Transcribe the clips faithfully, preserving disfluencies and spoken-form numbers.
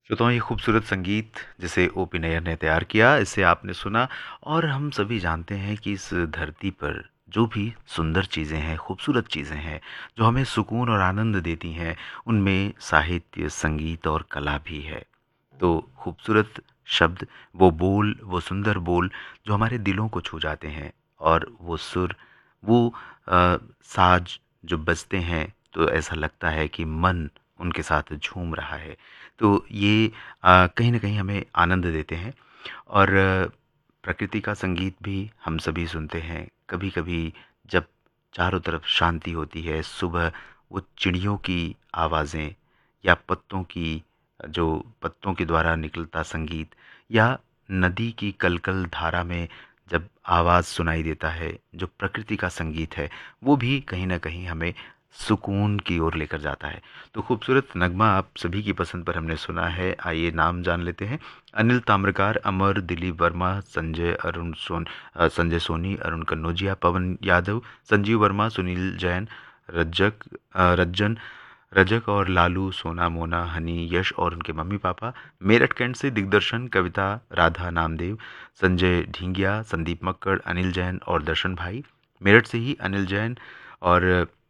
श्रोताओं, ये खूबसूरत संगीत जिसे ओ पी नैयर ने तैयार किया, इसे आपने सुना। और हम सभी जानते हैं कि इस धरती पर जो भी सुंदर चीज़ें हैं, खूबसूरत चीज़ें हैं, जो हमें सुकून और आनंद देती हैं, उनमें साहित्य, संगीत और कला भी है। तो खूबसूरत शब्द, वो बोल, वो सुंदर बोल जो हमारे दिलों को छू जाते हैं, और वो सुर, वो अ, साज जो बजते हैं, तो ऐसा लगता है कि मन उनके साथ झूम रहा है। तो ये अ, कहीं न कहीं हमें आनंद देते हैं। और अ, प्रकृति का संगीत भी हम सभी सुनते हैं। कभी-कभी जब चारों तरफ शांति होती है, सुबह वो चिड़ियों की आवाज़ें, या पत्तों की जो पत्तों के द्वारा निकलता संगीत, या नदी की कलकल धारा में जब आवाज़ सुनाई देता है, जो प्रकृति का संगीत है, वो भी कहीं न कहीं हमें सुकून की ओर लेकर जाता है। तो खूबसूरत नगमा आप सभी की पसंद पर हमने सुना है। आइए नाम जान लेते हैं। अनिल ताम्रकार, अमर, दिलीप वर्मा, संजय अरुण सोन अ, संजय सोनी, अरुण कन्नौजिया, पवन यादव, संजीव वर्मा, सुनील जैन, रज्जक अ, रज्जन रजक और लालू, सोना, मोना, हनी, यश और उनके मम्मी पापा। मेरठ कैंट से दिग्दर्शन, कविता, राधा नामदेव, संजय ढींगिया, संदीप मक्कड़, अनिल जैन और दर्शन भाई। मेरठ से ही अनिल जैन और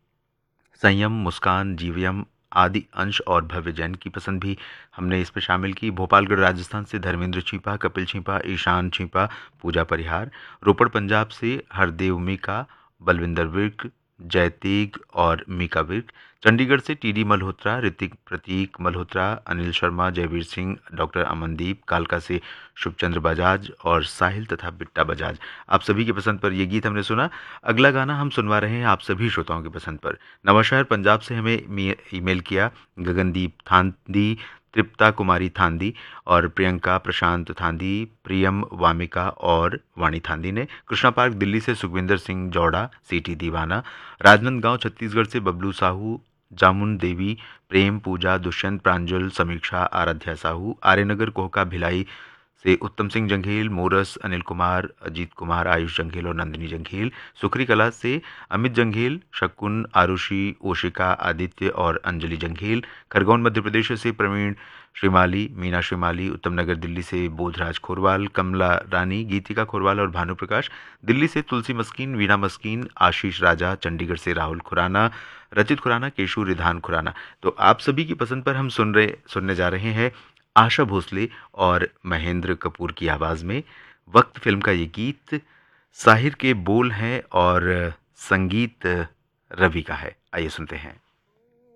संयम, मुस्कान, जीवयम आदि अंश और भव्य जैन की पसंद भी हमने इस पे शामिल की। भोपालगढ़ राजस्थान से धर्मेंद्र छीपा, कपिल छीपा, ईशान छीपा, पूजा परिहार। रोपड़ पंजाब से हरदेव मीका, बलविंदर विर्क, जयतीग और मीका विर्क। चंडीगढ़ से टी डी मल्होत्रा, ऋतिक प्रतीक मल्होत्रा, अनिल शर्मा, जयवीर सिंह, डॉक्टर अमनदीप। कालका से शुभचंद्र बजाज और साहिल तथा बिट्टा बजाज। आप सभी की पसंद पर यह गीत हमने सुना। अगला गाना हम सुनवा रहे हैं आप सभी श्रोताओं की पसंद पर। नवाशहर पंजाब से हमें मी- ईमेल किया गगनदीप थांदी, तृप्ता कुमारी थांदी और प्रियंका प्रशांत थांदी, प्रियम वामिका और वाणी थांदी ने। कृष्णा पार्क दिल्ली से सुखविंदर सिंह जौड़ा, सीटी दीवाना। राजनांदगांव छत्तीसगढ़ से बबलू साहू, जामुन देवी, प्रेम, पूजा, दुष्यंत, प्रांजल, समीक्षा, आराध्या साहू। आर्यनगर कोहका भिलाई से उत्तम सिंह जंघेल, मोरस, अनिल कुमार, अजीत कुमार, आयुष जंघेल और नंदिनी जंघेल। सुखरी कला से अमित जंघेल, शकुन, आरुषि, ओशिका, आदित्य और अंजलि जंघेल। खरगोन मध्य प्रदेश से प्रवीण श्रीमाली, मीना श्रीमाली। उत्तम नगर दिल्ली से बोधराज खोरवाल, कमला रानी, गीतिका खोरवाल और भानु प्रकाश। दिल्ली से तुलसी मस्कीन, वीणा मस्कीन, आशीष राजा। चंडीगढ़ से राहुल खुराना, रचित खुराना, केशु रिधान खुराना। तो आप सभी की पसंद पर हम सुन रहे सुनने जा रहे हैं आशा भोसले और महेंद्र कपूर की आवाज़ में वक्त फिल्म का ये गीत। साहिर के बोल हैं और संगीत रवि का है। आइए सुनते हैं।